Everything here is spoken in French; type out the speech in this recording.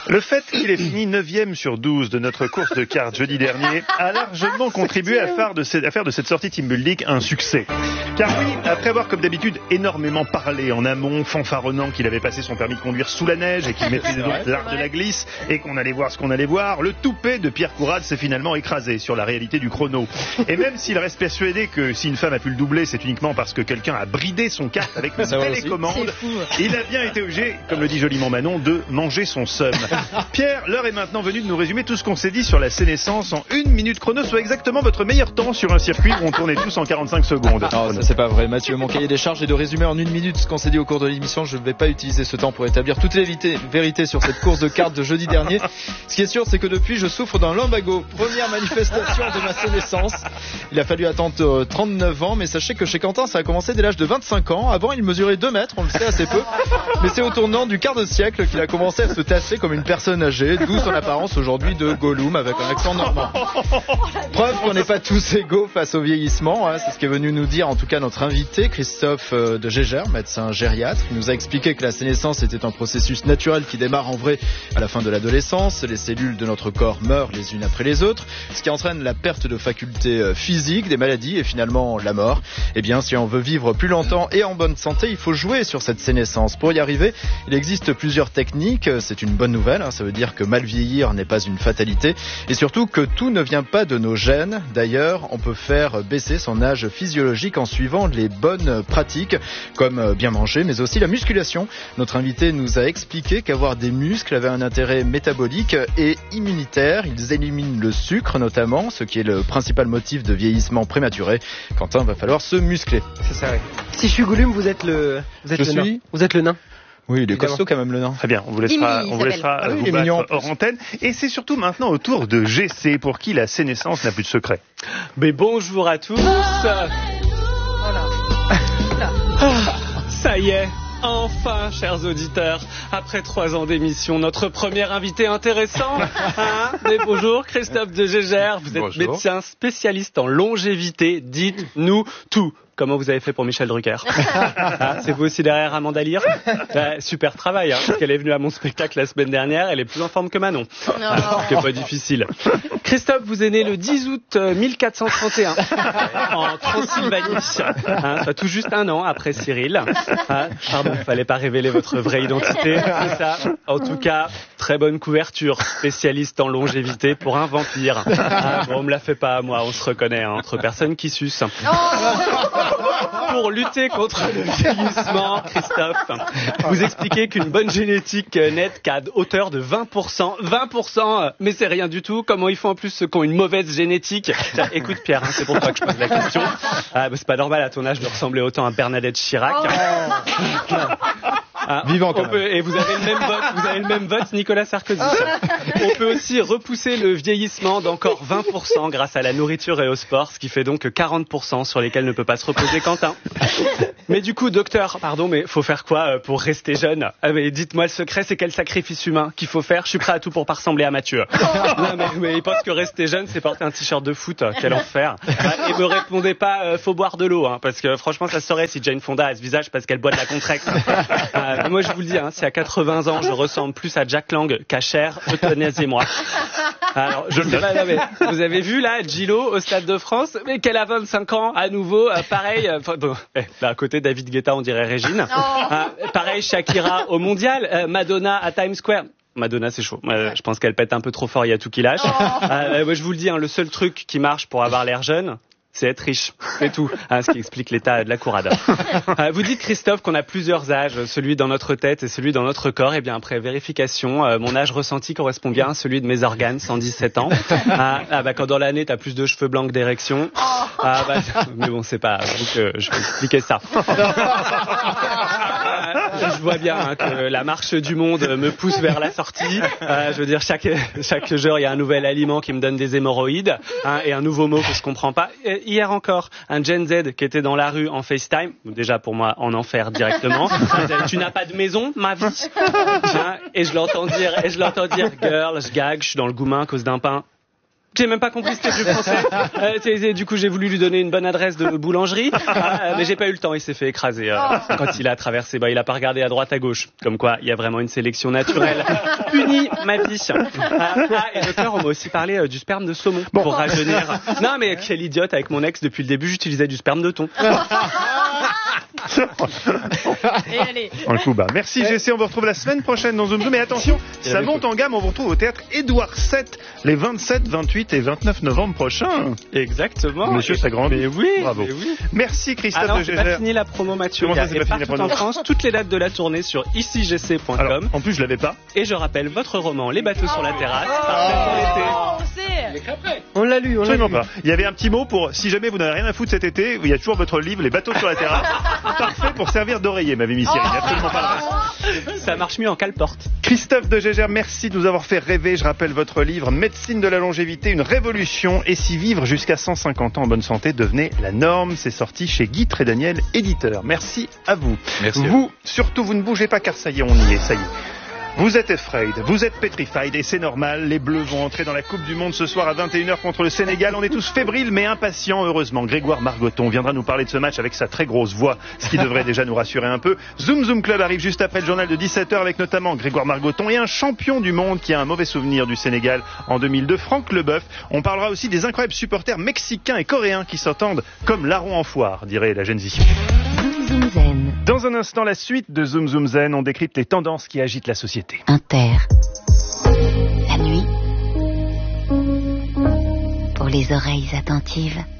Le fait qu'il ait fini 9e sur 12 de notre course de cartes jeudi dernier a largement contribué à faire de cette sortie Team Building un succès. Car oui, après avoir comme d'habitude énormément parlé en amont, fanfaronnant qu'il avait passé son permis de conduire sous la neige et qu'il maîtrisait donc l'art de la glisse et qu'on allait voir ce qu'on allait voir, le toupet de Pierre Courade s'est finalement écrasé sur la réalité du chrono. Et même s'il reste persuadé que si une femme a pu le doubler, c'est uniquement parce que quelqu'un a bridé son kart avec une télécommande, il a bien été obligé, comme le dit joliment Manon, de manger son seum. Pierre, l'heure est maintenant venue de nous résumer tout ce qu'on s'est dit sur la sénescence en 1 minute chrono, soit exactement votre meilleur temps sur un circuit où on tournait tous en 45 secondes. Non, ça c'est pas vrai, Mathieu. Mon cahier des charges est de résumer en 1 minute ce qu'on s'est dit au cours de l'émission. Je ne vais pas utiliser ce temps pour établir toutes les vérités sur cette course de cartes de jeudi dernier. Ce qui est sûr, c'est que depuis, je souffre d'un lumbago. Première manifestation de ma sénescence. Il a fallu attendre 39 ans, mais sachez que chez Quentin, ça a commencé dès l'âge de 25 ans. Avant, il mesurait 2 mètres, on le sait assez peu. Mais c'est au tournant du quart de siècle qu'il a commencé à se tasser comme une personne âgée, d'où son apparence aujourd'hui de Gollum avec un accent normand. Preuve qu'on n'est pas tous égaux face au vieillissement, c'est ce qu'est venu nous dire en tout cas notre invité, Christophe de Gégère, médecin gériatre. Il nous a expliqué que la sénescence était un processus naturel qui démarre en vrai à la fin de l'adolescence. Les cellules de notre corps meurent les unes après les autres, ce qui entraîne la perte de facultés physiques, des maladies et finalement la mort. Eh bien, si on veut vivre plus longtemps et en bonne santé, il faut jouer sur cette sénescence. Pour y arriver, il existe plusieurs techniques. C'est une bonne nouvelle, ça veut dire que mal vieillir n'est pas une fatalité et surtout que tout ne vient pas de nos gènes. D'ailleurs, on peut faire baisser son âge physiologique en suivant les bonnes pratiques comme bien manger mais aussi la musculation. Notre invité nous a expliqué qu'avoir des muscles avait un intérêt métabolique et immunitaire. Ils éliminent le sucre notamment, ce qui est le principal motif de vieillissement prématuré. Quentin, va falloir se muscler. C'est ça, oui. Si je suis Gollum, vous êtes le nain. Vous êtes le nain. Oui, il est costaud quand même le nain. Très bien, on vous laissera vous battre hors antenne. Et c'est surtout maintenant au tour de GC pour qui la sénescence n'a plus de secret. Mais bonjour à tous. Ça y est. Enfin, chers auditeurs, après 3 ans d'émission, notre premier invité intéressant. Mais bonjour, Christophe de Gégère. Vous êtes médecin spécialiste en longévité. Dites-nous tout. Comment vous avez fait pour Michel Drucker? C'est vous aussi derrière Amanda Lear? Super travail, parce qu'elle est venue à mon spectacle la semaine dernière, elle est plus en forme que Manon. C'est pas difficile. Christophe, vous êtes né le 10 août 1431 en Transylvanie, soit tout juste 1 an après Cyril. Pardon, fallait pas révéler votre vraie identité, c'est ça. En tout cas, très bonne couverture, spécialiste en longévité pour un vampire. Bon, on me la fait pas à moi, on se reconnaît entre personnes qui sucent. Pour lutter contre le vieillissement, Christophe, vous expliquez qu'une bonne génétique n'est qu'à hauteur de 20%. 20%, mais c'est rien du tout. Comment ils font en plus ceux qui ont une mauvaise génétique? Écoute Pierre, c'est pour toi que je pose la question. C'est pas normal à ton âge de ressembler autant à Bernadette Chirac. Vivant quand même. Et vous avez le même vote, Nicolas Sarkozy. On peut aussi repousser le vieillissement d'encore 20% grâce à la nourriture et au sport, ce qui fait donc 40% sur lesquels ne peut pas se reposer Quentin. Mais du coup, docteur, mais faut faire quoi pour rester jeune? Mais dites-moi le secret, c'est quel sacrifice humain qu'il faut faire? Je suis prêt à tout pour pas ressembler à Mathieu. Non, mais il pense que rester jeune, c'est porter un t-shirt de foot. Quel enfer. Et me répondez pas, faut boire de l'eau, parce que franchement, ça se saurait si Jane Fonda a ce visage parce qu'elle boit de la Contrex. Moi, je vous le dis, si à 80 ans, je ressemble plus à Jack Lang qu'à Cher, euthanasiez-moi. Alors, je le sais pas, mais vous avez vu, là, Gillo, au Stade de France, mais qu'elle a 25 ans, à nouveau, pareil, là, à côté, David Guetta, on dirait Régine. Pareil, Shakira au Mondial, Madonna à Times Square. Madonna, c'est chaud. Je pense qu'elle pète un peu trop fort, il y a tout qui lâche. Moi, je vous le dis, le seul truc qui marche pour avoir l'air jeune, c'est être riche, c'est tout, ce qui explique l'état de la courade. Vous dites, Christophe, qu'on a plusieurs âges, celui dans notre tête et celui dans notre corps. Et bien après vérification, mon âge ressenti correspond bien à celui de mes organes, 117 ans. Quand dans l'année, t'as plus de cheveux blancs que d'érection. Mais bon, c'est pas à vous que je vais expliquer ça. Je vois bien que la marche du monde me pousse vers la sortie. Je veux dire, chaque jour, il y a un nouvel aliment qui me donne des hémorroïdes et un nouveau mot que je comprends pas. Hier encore, un Gen Z qui était dans la rue en FaceTime, déjà pour moi en enfer directement. Tu n'as pas de maison, ma vie. Et je l'entends dire, girl, je gag, je suis dans le goumin à cause d'un pain. J'ai même pas compris ce que je français. Du coup, j'ai voulu lui donner une bonne adresse de boulangerie, mais j'ai pas eu le temps. Il s'est fait écraser quand il a traversé. Il a pas regardé à droite, à gauche. Comme quoi, il y a vraiment une sélection naturelle. Punie, ma vie. Et docteur, on m'a aussi parlé du sperme de saumon pour rajeunir. Non, mais quel idiote, avec mon ex, depuis le début, j'utilisais du sperme de thon. Et allez. Un coup bas. Merci GC, on vous retrouve la semaine prochaine dans Zoom Zoom. Mais attention, ça monte en gamme, on vous retrouve au théâtre Édouard VII les 27, 28 et 29 novembre prochains. Exactement. Monsieur s'agrandit. Mais oui. Bravo. Mais oui. Merci Christophe non, de c'est Gégère. pas fini la promo, Mathieu. Comment ça, c'est pas fini la partout promo en France, toutes les dates de la tournée sur icigc.com. Alors, en plus, je l'avais pas. Et je rappelle votre roman Les bateaux sur la terrasse, parfait pour l'été. On sait. On l'a lu, Absolument pas. Il y avait un petit mot pour si jamais vous n'avez rien à foutre cet été, il y a toujours votre livre Les bateaux sur la terrasse. Parfait pour servir d'oreiller, m'avait mis Cyril. Absolument pas le reste. Ça marche mieux en cale-porte. Christophe de Gégère, merci de nous avoir fait rêver. Je rappelle votre livre Médecine de la longévité, une révolution. Et si vivre jusqu'à 150 ans en bonne santé devenait la norme, c'est sorti chez Guy Trédaniel, éditeur. Merci à vous. Merci. Vous, surtout, vous ne bougez pas car ça y est, on y est, ça y est. Vous êtes afraid, vous êtes petrified et c'est normal. Les Bleus vont entrer dans la Coupe du Monde ce soir à 21h contre le Sénégal. On est tous fébriles mais impatients, heureusement. Grégoire Margoton viendra nous parler de ce match avec sa très grosse voix, ce qui devrait déjà nous rassurer un peu. Zoom Zoom Club arrive juste après le journal de 17h avec notamment Grégoire Margoton et un champion du monde qui a un mauvais souvenir du Sénégal en 2002, Franck Leboeuf. On parlera aussi des incroyables supporters mexicains et coréens qui s'entendent comme larrons en foire, dirait la Gen Z. Zoom Zoom Zen. Dans un instant, la suite de Zoom Zoom Zen, on décrypte les tendances qui agitent la société. Inter. La nuit. Pour les oreilles attentives.